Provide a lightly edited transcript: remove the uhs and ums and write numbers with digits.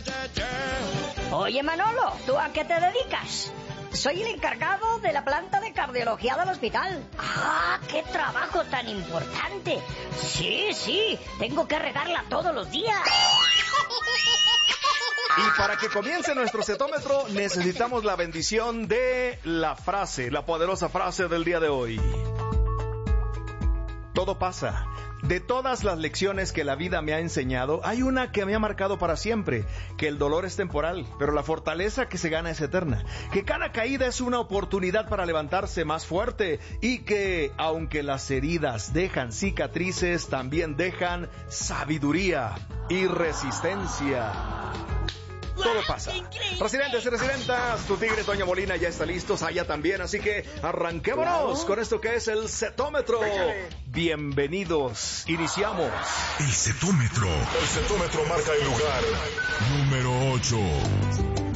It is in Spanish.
Oye, Manolo, ¿tú a qué te dedicas? Soy el encargado de la planta de cardiología del hospital. ¡Ah, qué trabajo tan importante! Sí, tengo que regarla todos los días. Y para que comience nuestro cetómetro, necesitamos la bendición de la frase, la poderosa frase del día de hoy. Todo pasa. De todas las lecciones que la vida me ha enseñado, hay una que me ha marcado para siempre, que el dolor es temporal, pero la fortaleza que se gana es eterna, que cada caída es una oportunidad para levantarse más fuerte y que, aunque las heridas dejan cicatrices, también dejan sabiduría y resistencia. Todo pasa. Residentes y residentas, tu tigre Toño Molina ya está listo, Saya también, así que arranquémonos con esto que es el cetómetro. Bienvenidos, iniciamos. El cetómetro. El cetómetro marca el lugar número 8.